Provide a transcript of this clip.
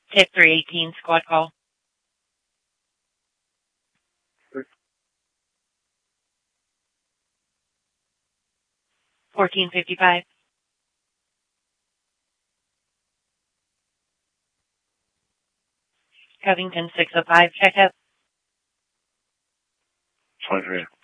Tip 318, squad call. 1455. Covington 605, check up. 23.